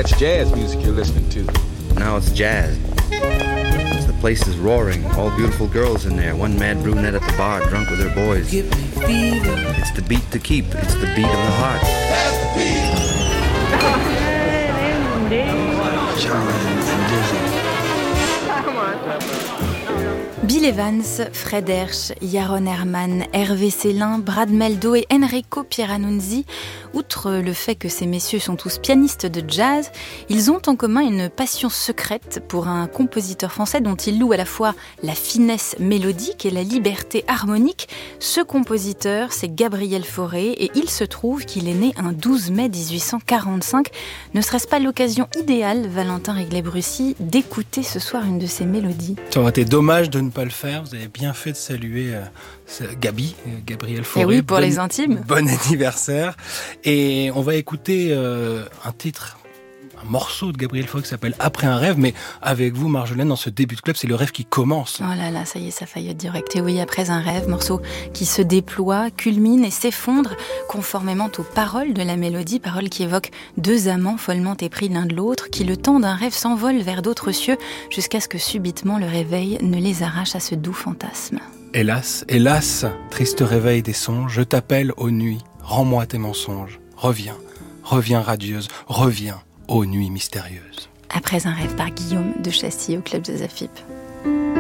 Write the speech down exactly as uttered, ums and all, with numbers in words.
That's jazz music you're listening to. Now it's jazz. The place is roaring. All beautiful girls in there. One mad brunette at the bar, drunk with her boys. Give me fever. It's the beat to keep. It's the beat of the heart. That's the beat. Charlie and Dizzy. Bill Evans, Fred Hersch, Yaron Herman, Hervé Célin, Brad Meldo et Enrico Pieranunzi, outre le fait que ces messieurs sont tous pianistes de jazz, ils ont en commun une passion secrète pour un compositeur français dont ils louent à la fois la finesse mélodique et la liberté harmonique. Ce compositeur, c'est Gabriel Fauré et il se trouve qu'il est né un douze mai dix-huit cent quarante-cinq. Ne serait-ce pas l'occasion idéale, Valentin Riglet-Brussy, d'écouter ce soir une de ses mélodies? Ça aurait été dommage de ne pas le faire. Vous avez bien fait de saluer euh, Gabi, euh, Gabriel Fauré. Et oui, pour bon, les intimes. Bon anniversaire. Et on va écouter euh, un titre, un morceau de Gabriel Fauré qui s'appelle Après un rêve. Mais avec vous, Marjolaine, dans ce début de club, c'est le rêve qui commence. Oh là là, ça y est, ça faillit être direct. Et oui, Après un rêve, morceau qui se déploie, culmine et s'effondre conformément aux paroles de la mélodie, paroles qui évoquent deux amants follement épris l'un de l'autre, qui le temps d'un rêve s'envolent vers d'autres cieux jusqu'à ce que subitement le réveil ne les arrache à ce doux fantasme. Hélas, hélas, triste réveil des songes, je t'appelle aux nuits, rends-moi tes mensonges, reviens, reviens radieuse, reviens aux nuits mystérieuses. Après un rêve par Guillaume de Chassis au Club Jazz A F I P.